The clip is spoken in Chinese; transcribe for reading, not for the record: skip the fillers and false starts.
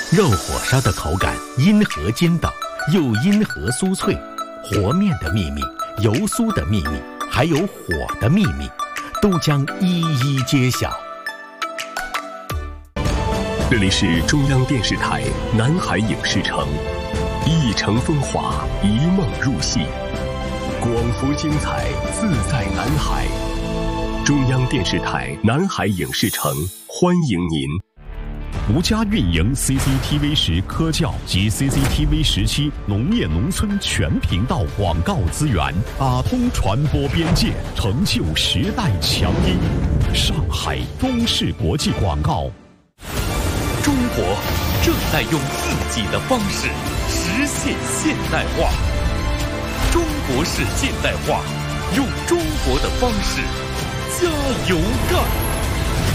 肉火烧的口感阴和筋道，又阴和酥脆。和面的秘密、油酥的秘密，还有火的秘密，都将一一揭晓。 这里是中央电视台南海影视城，一城风华，一梦入戏，广福精彩，自在南海。中央电视台南海影视城欢迎您。 独家运营 CCTV10科教及 CCTV17农业农村全频道广告资源，打通传播边界，成就时代强音。上海中视国际广告。 中国正在用自己的方式实现现代化，中国式现代化，用中国的方式加油干。